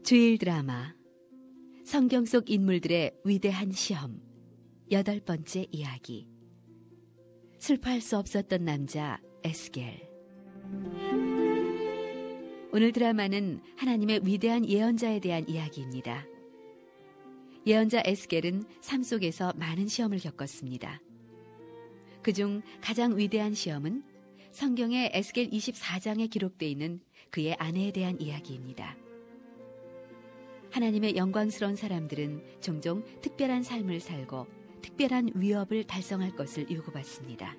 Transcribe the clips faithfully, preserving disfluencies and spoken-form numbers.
주일 드라마 성경 속 인물들의 위대한 시험 여덟 번째 이야기. 슬퍼할 수 없었던 남자 에스겔. 오늘 드라마는 하나님의 위대한 예언자에 대한 이야기입니다. 예언자 에스겔은 삶 속에서 많은 시험을 겪었습니다. 그중 가장 위대한 시험은 성경의 에스겔 이십사 장에 기록되어 있는 그의 아내에 대한 이야기입니다. 하나님의 영광스러운 사람들은 종종 특별한 삶을 살고 특별한 위협을 달성할 것을 요구받습니다.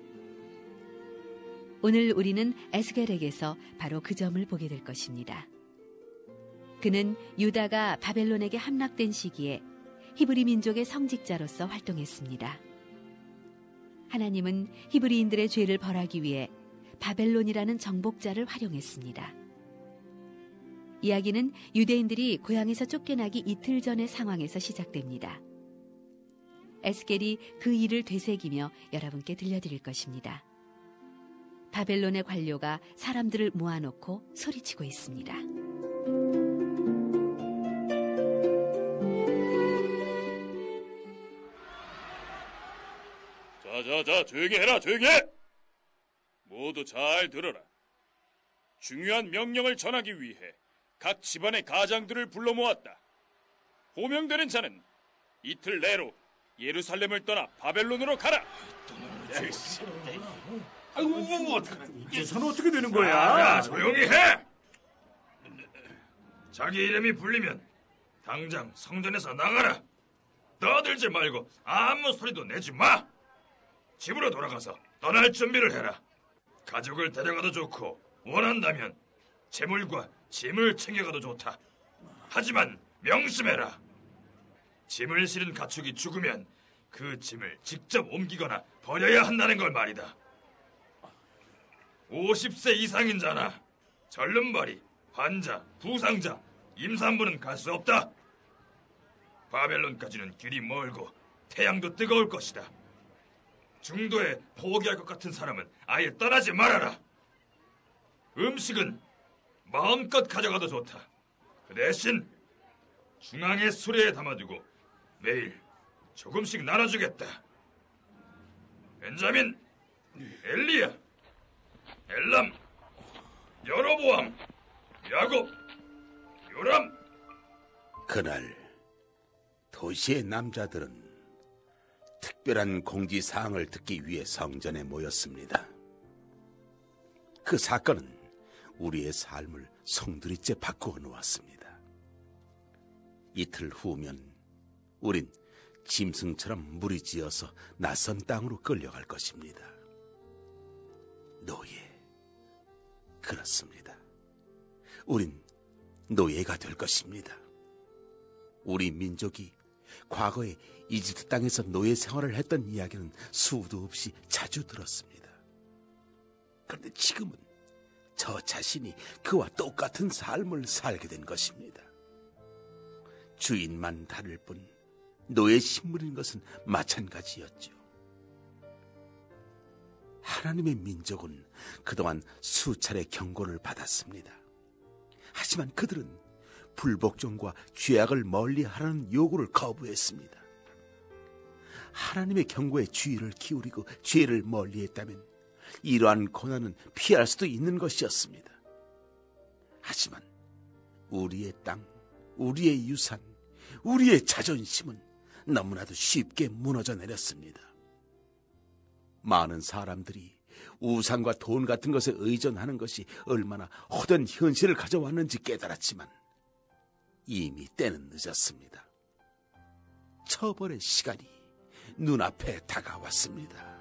오늘 우리는 에스겔에게서 바로 그 점을 보게 될 것입니다. 그는 유다가 바벨론에게 함락된 시기에 히브리 민족의 성직자로서 활동했습니다. 하나님은 히브리인들의 죄를 벌하기 위해 바벨론이라는 정복자를 활용했습니다. 이야기는 유대인들이 고향에서 쫓겨나기 이틀 전의 상황에서 시작됩니다. 에스겔이 그 일을 되새기며 여러분께 들려드릴 것입니다. 바벨론의 관료가 사람들을 모아놓고 소리치고 있습니다. 자자자, 조용히 해라, 조용히 해! 모두 잘 들어라. 중요한 명령을 전하기 위해 각 집안의 가장들을 불러 모았다. 호명되는 자는 이틀 내로 예루살렘을 떠나 바벨론으로 가라. 아이고, 뭐 어떡하니? 이제서는 어떻게 되는 거야? 야, 조용히 해! 자기 이름이 불리면 당장 성전에서 나가라. 떠들지 말고 아무 소리도 내지 마. 집으로 돌아가서 떠날 준비를 해라. 가족을 데려가도 좋고 원한다면 재물과 짐을 챙겨가도 좋다. 하지만 명심해라. 짐을 실은 가축이 죽으면 그 짐을 직접 옮기거나 버려야 한다는 걸 말이다. 오십 세 이상인 자나 절름발이, 환자, 부상자, 임산부는 갈 수 없다. 바벨론까지는 길이 멀고 태양도 뜨거울 것이다. 중도에 포기할 것 같은 사람은 아예 떠나지 말아라. 음식은 마음껏 가져가도 좋다. 그 대신 중앙의 수레에 담아두고 매일 조금씩 나눠주겠다. 벤자민, 엘리야, 엘람, 여로보암, 야곱, 요람. 그날 도시의 남자들은 특별한 공지사항을 듣기 위해 성전에 모였습니다. 그 사건은 우리의 삶을 송두리째 바꾸어 놓았습니다. 이틀 후면 우린 짐승처럼 무리지어서 낯선 땅으로 끌려갈 것입니다. 노예. 그렇습니다. 우린 노예가 될 것입니다. 우리 민족이 과거에 이집트 땅에서 노예 생활을 했던 이야기는 수도 없이 자주 들었습니다. 그런데 지금은 저 자신이 그와 똑같은 삶을 살게 된 것입니다. 주인만 다를 뿐 노예 신분인 것은 마찬가지였죠. 하나님의 민족은 그동안 수차례 경고를 받았습니다. 하지만 그들은 불복종과 죄악을 멀리하라는 요구를 거부했습니다. 하나님의 경고에 주의를 기울이고 죄를 멀리했다면 이러한 고난은 피할 수도 있는 것이었습니다. 하지만 우리의 땅, 우리의 유산, 우리의 자존심은 너무나도 쉽게 무너져 내렸습니다. 많은 사람들이 우상과 돈 같은 것에 의존하는 것이 얼마나 헛된 현실을 가져왔는지 깨달았지만 이미 때는 늦었습니다. 처벌의 시간이 눈앞에 다가왔습니다.